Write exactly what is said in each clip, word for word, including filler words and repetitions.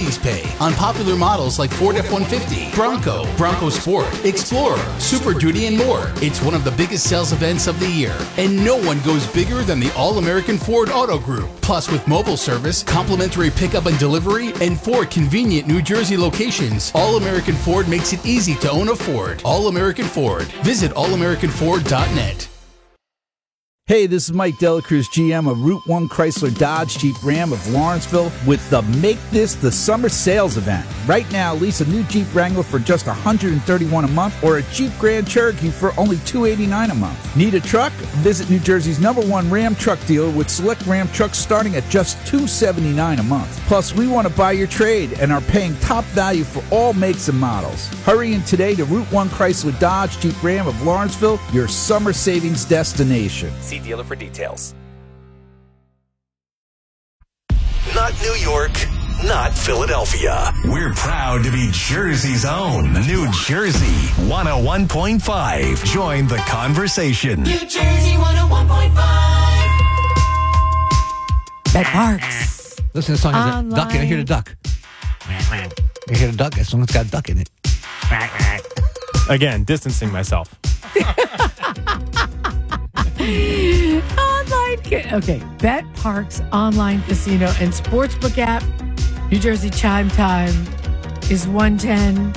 savings pay on popular models like Ford F one fifty, Bronco, Bronco Sport, Explorer, Super Duty, and more. It's one of the biggest sales events of the year, and no one goes bigger than the All-American Ford Auto Group. Plus, with mobile service, complimentary pickup and delivery, and four convenient New Jersey locations, All-American Ford makes it easy to own a Ford. All-American Ford. Visit all american ford dot net. Hey, this is Mike Delacruz, G M of Route one Chrysler Dodge Jeep Ram of Lawrenceville with the Make This the Summer Sales event. Right now, lease a new Jeep Wrangler for just one hundred thirty-one dollars a month or a Jeep Grand Cherokee for only two hundred eighty-nine dollars a month. Need a truck? Visit New Jersey's number one Ram truck dealer with select Ram trucks starting at just two hundred seventy-nine dollars a month. Plus, we want to buy your trade and are paying top value for all makes and models. Hurry in today to Route one Chrysler Dodge Jeep Ram of Lawrenceville, your summer savings destination. See dealer for details. Not New York, not Philadelphia. We're proud to be Jersey's own. New Jersey one oh one point five. Join the conversation. New Jersey one oh one point five. Bet Parks. Listen to the song. Has a duck in it. I hear the duck. I hear the duck. That song's got a duck in it. Again, distancing myself. Online, ca- okay. Bet Parks online casino and sportsbook app. New Jersey chime time is one ten.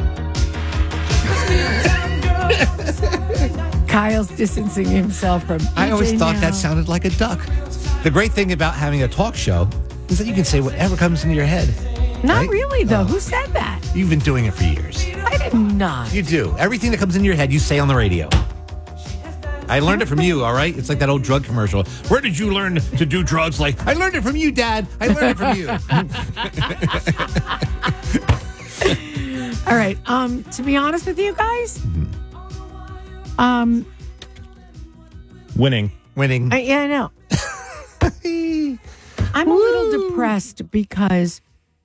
Kyle's distancing himself from. I always E J thought now. that sounded like a duck. The great thing about having a talk show is that you can say whatever comes into your head. Not right? really, though. Oh. Who said that? You've been doing it for years. I did not. You do. Everything that comes into your head, you say on the radio. I learned it from you, all right? It's like that old drug commercial. Where did you learn to do drugs? Like, I learned it from you, Dad. I learned it from you. All right. Um, to be honest with you guys, um, Winning. Winning. I, yeah, I know. I'm a little depressed because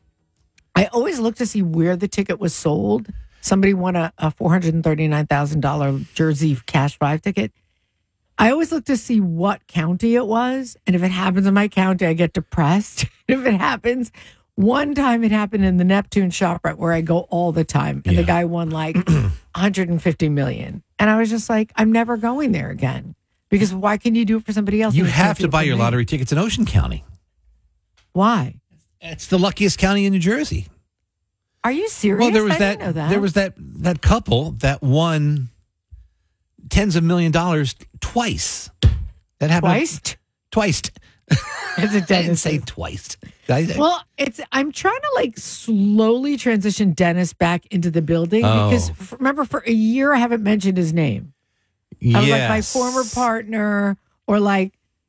I always look to see where the ticket was sold. Somebody won a, a four hundred thirty-nine thousand dollars Jersey Cash five ticket. I always look to see what county it was. And if it happens in my county, I get depressed. If it happens, one time it happened in the Neptune ShopRite where I go all the time. And Yeah. the guy won like one hundred fifty million. And I was just like, I'm never going there again. Because why can you do it for somebody else? You and can't have do to it buy for your me? lottery tickets in Ocean County. Why? It's the luckiest county in New Jersey. Are you serious? Well, there was I that, didn't know that. there was that that couple that won tens of million dollars twice. That happened Twice? Twice. It's a I didn't dentist. say twice. I, Well, it's I'm trying to like slowly transition Dennis back into the building Oh. because f- remember for a year I haven't mentioned his name. I was like my yes. former partner or like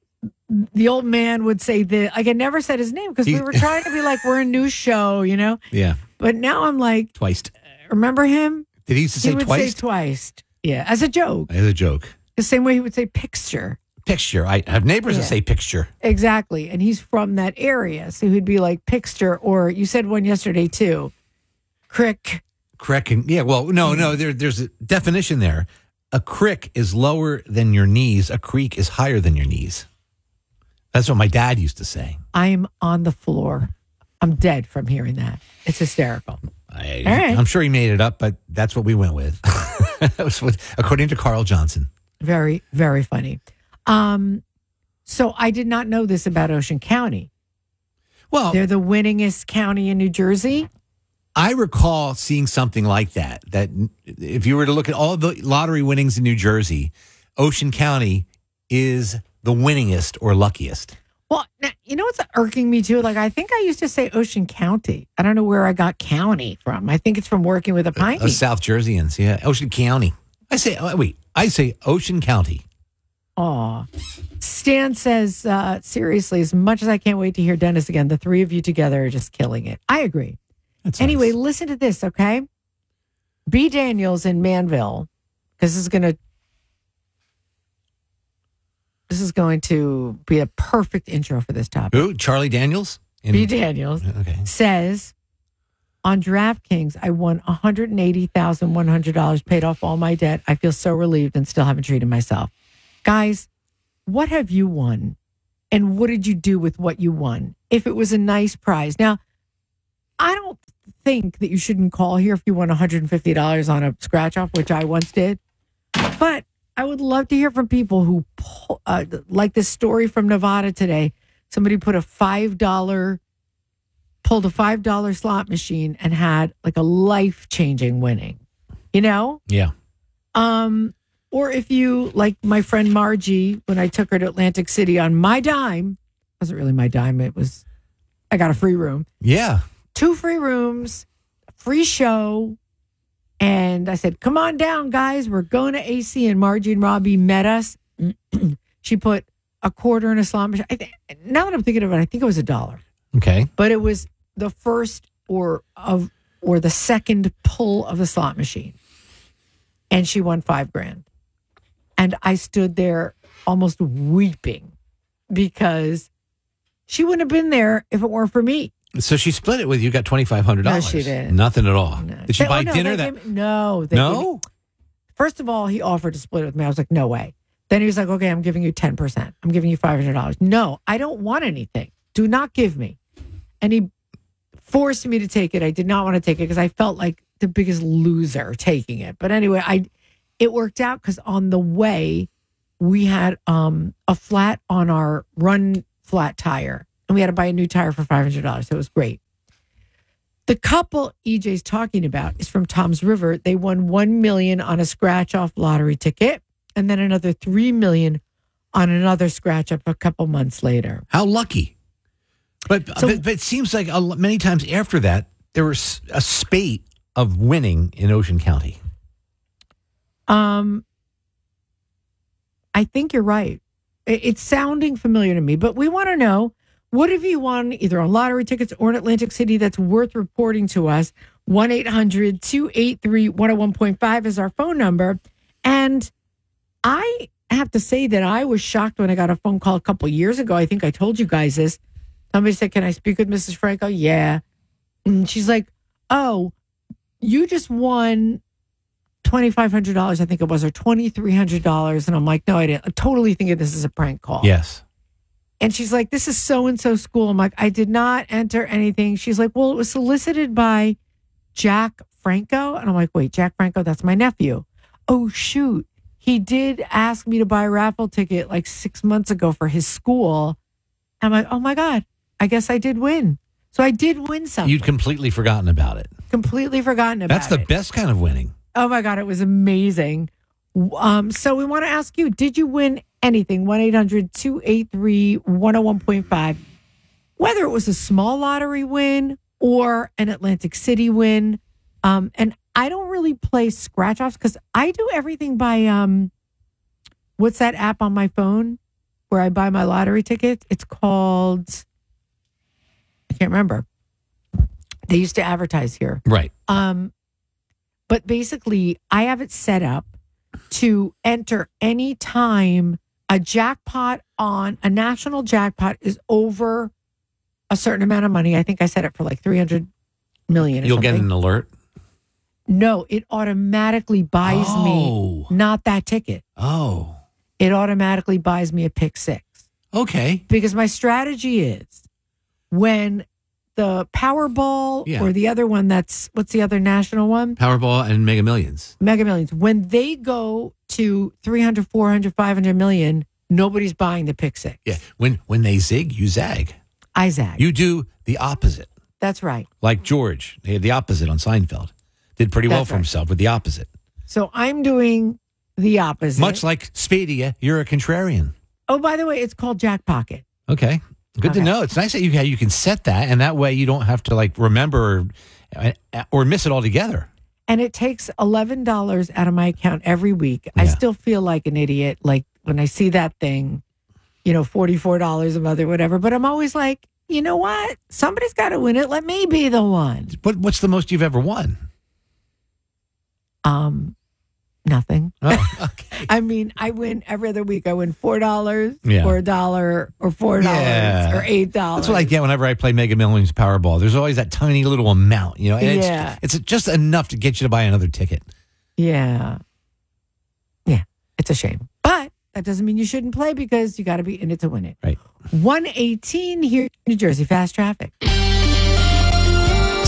the old man would say the like I never said his name because we He- were trying to be like we're a new show, you know. Yeah, But now I'm like, twice. remember him? Did he used to say he would twice? say twice. Yeah, as a joke. As a joke. The same way he would say picture. Picture. I have neighbors that Yeah. say picture. Exactly. And he's from that area. So he'd be like Pixter, or you said one yesterday too. Crick. Crick. And, yeah, well, no, no, there, there's a definition there. A crick is lower than your knees. A creek is higher than your knees. That's what my dad used to say. I'm on the floor. I'm dead from hearing that. It's hysterical. I, All right. I'm sure he made it up, but that's what we went with. That was what, according to Carl Johnson. Very, very funny. Um, so I did not know this about Ocean County. Well, They're the winningest county in New Jersey. I recall seeing something like that, that if you were to look at all the lottery winnings in New Jersey, Ocean County is the winningest or luckiest. Well, now, you know what's irking me too? Like, I think I used to say Ocean County. I don't know where I got county from. I think it's from working with a pint. Uh, South Jerseyans, yeah. Ocean County. I say, oh, wait, I say Ocean County. Aw. Stan says, uh, seriously, as much as I can't wait to hear Dennis again, the three of you together are just killing it. I agree. That's Anyway, nice. listen to this, okay? B. Daniels in Manville, because this is going to this is going to be a perfect intro for this topic. Who? Charlie Daniels? In- B. Daniels Okay. says, on DraftKings, I won one hundred eighty thousand one hundred dollars, paid off all my debt. I feel so relieved and still haven't treated myself. Guys, what have you won? And what did you do with what you won? If it was a nice prize. Now, I don't think that you shouldn't call here if you won one hundred fifty dollars on a scratch off, which I once did. But I would love to hear from people who, pull, uh, like this story from Nevada today. Somebody put a five dollar, pulled a five dollar slot machine and had like a life changing winning. You know? Yeah. Um, or if you, like my friend Margie, when I took her to Atlantic City on my dime, it wasn't really my dime. It was, I got a free room. Yeah. Two free rooms, free show. And I said, come on down, guys. We're going to A C. And Margie and Robbie met us. She put a quarter in a slot machine. I th- now that I'm thinking of it, I think it was a dollar. Okay. But it was the first or of or the second pull of the slot machine. And she won five grand. And I stood there almost weeping because she wouldn't have been there if it weren't for me. So she split it with you, got twenty-five hundred dollars. No, she didn't. Nothing at all. No. Did she They- buy oh, no, dinner? they That gave me- no. They No? gave me- first of all, he offered to split it with me. I was like, no way. Then he was like, okay, I'm giving you ten percent. I'm giving you five hundred dollars. No, I don't want anything. Do not give me. And he forced me to take it. I did not want to take it because I felt like the biggest loser taking it. But anyway, I it worked out because on the way, we had um, a flat on our run flat tire. And we had to buy a new tire for five hundred dollars. So it was great. The couple E J's talking about is from Tom's River. They won one million dollars on a scratch-off lottery ticket and then another three million dollars on another scratch-up a couple months later. How lucky. But, So- but, but it seems like a, many times after that, there was a spate of winning in Ocean County. Um, I think you're right. It- It's sounding familiar to me, but we want to know, what have you won either on lottery tickets or in Atlantic City that's worth reporting to us? one eight hundred two eight three one oh one point five is our phone number. And I have to say that I was shocked when I got a phone call a couple years ago. I think I told you guys this. Somebody said, can I speak with Missus Franco? Yeah. And she's like, oh, you just won twenty-five hundred dollars, I think it was, or twenty-three hundred dollars. And I'm like, no, I didn't. I'm totally thinking this is a prank call. Yes. And she's like, this is so-and-so school. I'm like, I did not enter anything. She's like, well, it was solicited by Jack Franco. And I'm like, wait, Jack Franco, that's my nephew. Oh, shoot. He did ask me to buy a raffle ticket like six months ago for his school. I'm like, oh my God, I guess I did win. So I did win something. You'd completely forgotten about it. completely forgotten about That's the it. best kind of winning. Oh my God, it was amazing. Um, so we want to ask you, did you win anything? one eight hundred two eight three one oh one point five. Whether it was a small lottery win or an Atlantic City win. Um, and I don't really play scratch offs because I do everything by, um, what's that app on my phone where I buy my lottery tickets? It's called, I can't remember. They used to advertise here. Right. Um, but basically, I have it set up to enter any time a jackpot on a national jackpot is over a certain amount of money. I think I set it for like three hundred million. Or You'll get something. an alert. No, it automatically buys Oh. me not that ticket. Oh. It automatically buys me a pick six Okay. because my strategy is when the Powerball Yeah. or the other one that's what's the other national one? Powerball and Mega Millions. Mega Millions. When they go to three hundred, four hundred, five hundred million, nobody's buying the pick six. Yeah. When when they zig, you zag. I zag. You do the opposite. That's right. Like George, he had the opposite on Seinfeld. Did pretty well That's for right. himself with the opposite. So I'm doing the opposite. Much like Spadia, you're a contrarian. Oh, by the way, it's called Jack Pocket. Okay. Good to Okay. know. It's nice that you can, you can set that, and that way you don't have to like remember or, or miss it altogether. And it takes eleven dollars out of my account every week. I Yeah. still feel like an idiot. Like when I see that thing, you know, forty-four dollars a month or whatever. But I'm always like, you know what? Somebody's got to win it. Let me be the one. What What's the most you've ever won? Um, nothing. Oh, okay. I mean, I win every other week. I win four dollars Yeah. or a dollar or four dollars Yeah. or eight dollars. That's what I get whenever I play Mega Millions Powerball. There's always that tiny little amount, you know, and Yeah. it's, it's just enough to get you to buy another ticket. Yeah. Yeah. It's a shame. But that doesn't mean you shouldn't play because you got to be in it to win it. Right. one eighteen here in New Jersey, fast traffic.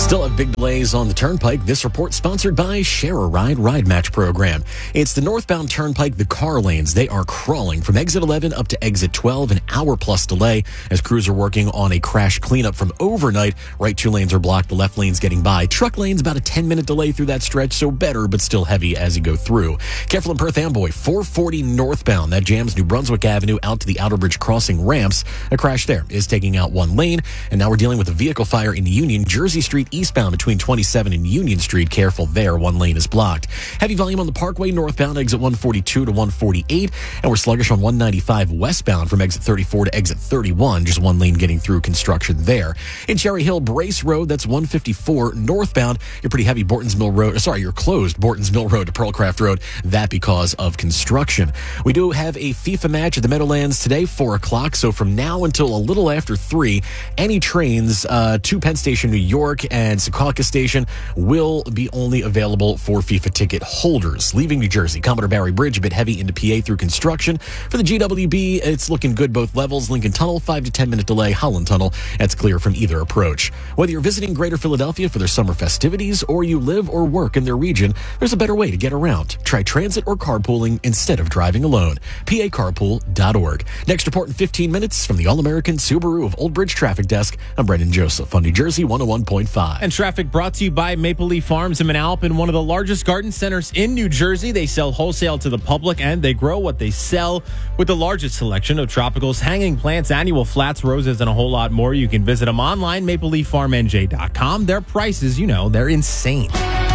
Still have big delays on the Turnpike. This report sponsored by Share a Ride Ride Match program. It's the northbound Turnpike, the car lanes. They are crawling from exit eleven up to exit twelve, an hour plus delay as crews are working on a crash cleanup from overnight. Right two lanes are blocked, the left lane's getting by. Truck lane's about a ten minute delay through that stretch, so better, but still heavy as you go through. Careful in Perth Amboy, four forty northbound. That jams New Brunswick Avenue out to the Outer Bridge crossing ramps. A crash there is taking out one lane, and now we're dealing with a vehicle fire in Union, Jersey Street eastbound between twenty-seven and Union Street. Careful there, one lane is blocked. Heavy volume on the Parkway northbound, exit one forty-two to one forty-eight, and we're sluggish on one ninety-five westbound from exit thirty-four to exit thirty-one, just one lane getting through construction there. In Cherry Hill, Brace Road, that's one fifty-four northbound. You're pretty heavy Borton's Mill Road, sorry, you're closed Borton's Mill Road to Pearlcraft Road, that because of construction. We do have a FIFA match at the Meadowlands today, four o'clock, so from now until a little after three, any trains uh, to Penn Station, New York and Secaucus Station will be only available for FIFA ticket holders. Leaving New Jersey, Commodore Barry Bridge a bit heavy into P A through construction. For the G W B, it's looking good both levels. Lincoln Tunnel, five to ten minute delay. Holland Tunnel, that's clear from either approach. Whether you're visiting Greater Philadelphia for their summer festivities or you live or work in their region, there's a better way to get around. Try transit or carpooling instead of driving alone. P A carpool dot org. Next report in fifteen minutes from the All-American Subaru of Old Bridge Traffic Desk. I'm Brendan Joseph on New Jersey one oh one point five. And traffic brought to you by Maple Leaf Farms in Manalapan, one of the largest garden centers in New Jersey. They sell wholesale to the public and they grow what they sell with the largest selection of tropicals, hanging plants, annual flats, roses, and a whole lot more. You can visit them online, maple leaf farm n j dot com. Their prices, you know, they're insane.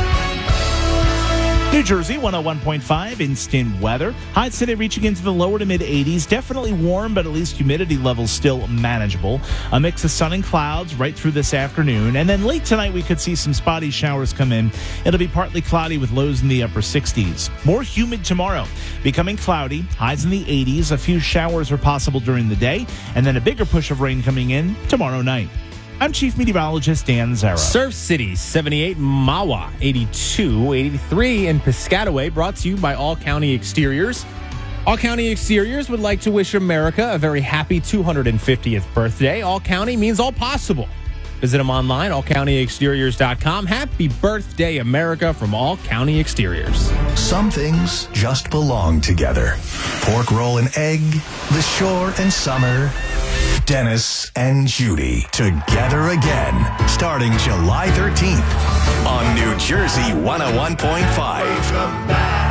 New Jersey, one oh one point five, instant weather. Highs today reaching into the lower to mid eighties. Definitely warm, but at least humidity levels still manageable. A mix of sun and clouds right through this afternoon. And then late tonight, we could see some spotty showers come in. It'll be partly cloudy with lows in the upper sixties. More humid tomorrow. Becoming cloudy, highs in the eighties. A few showers are possible during the day. And then a bigger push of rain coming in tomorrow night. I'm Chief Meteorologist Dan Zara. Surf City, seventy-eight, Mawa, eighty-two, eighty-three in Piscataway, brought to you by All County Exteriors. All County Exteriors would like to wish America a very happy two hundred fiftieth birthday. All County means all possible. Visit them online, all county exteriors dot com. Happy birthday, America, from All County Exteriors. Some things just belong together. Pork roll and egg, the shore and summer. Dennis and Judy together again, starting July thirteenth on New Jersey one oh one point five.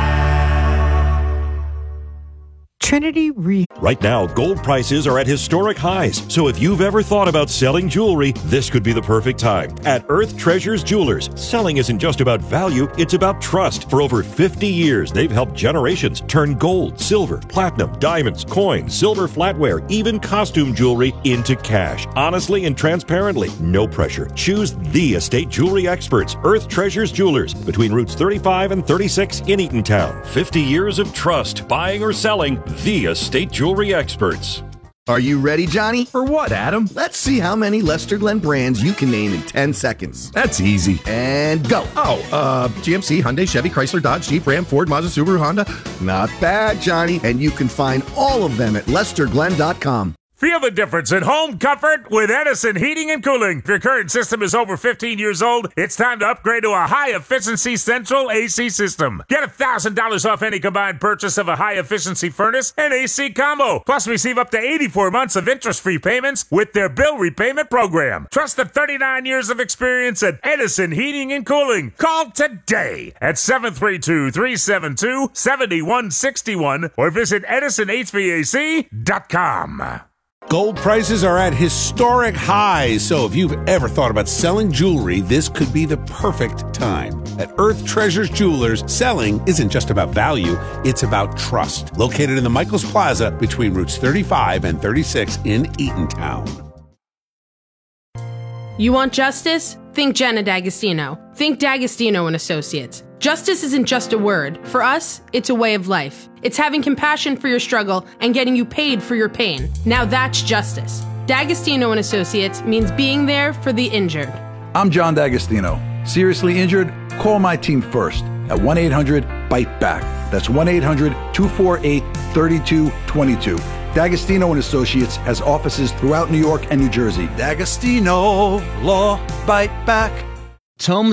Trinity Re. Right now, gold prices are at historic highs. So if you've ever thought about selling jewelry, this could be the perfect time. At Earth Treasures Jewelers, selling isn't just about value, it's about trust. For over fifty years, they've helped generations turn gold, silver, platinum, diamonds, coins, silver flatware, even costume jewelry into cash. Honestly and transparently, no pressure. Choose the estate jewelry experts, Earth Treasures Jewelers, between routes thirty-five and thirty-six in Eatontown. fifty years of trust, buying or selling, the estate jewelry experts. Are you ready, Johnny? For what, Adam? Let's see how many Lester Glenn brands you can name in ten seconds. That's easy. And go. Oh, uh, G M C, Hyundai, Chevy, Chrysler, Dodge, Jeep, Ram, Ford, Mazda, Subaru, Honda. Not bad, Johnny. And you can find all of them at lester glenn dot com. Feel the difference in home comfort with Edison Heating and Cooling. If your current system is over fifteen years old, it's time to upgrade to a high-efficiency central A C system. Get one thousand dollars off any combined purchase of a high-efficiency furnace and A C combo. Plus, receive up to eighty-four months of interest-free payments with their bill repayment program. Trust the thirty-nine years of experience at Edison Heating and Cooling. Call today at seven three two, three seven two, seven one six one or visit edison h v a c dot com. Gold prices are at historic highs, so if you've ever thought about selling jewelry, this could be the perfect time. At Earth Treasures Jewelers, selling isn't just about value, it's about trust. Located in the Michaels Plaza between routes thirty-five and thirty-six in Eatontown. You want justice? Think Jenna D'Agostino. Think D'Agostino and Associates. Justice isn't just a word. For us, it's a way of life. It's having compassion for your struggle and getting you paid for your pain. Now that's justice. D'Agostino and Associates means being there for the injured. I'm John D'Agostino. Seriously injured? Call my team first at one eight hundred bite back. That's one eight hundred, two four eight, three two two two. D'Agostino and Associates has offices throughout New York and New Jersey. D'Agostino, Law, Bite Back. Tome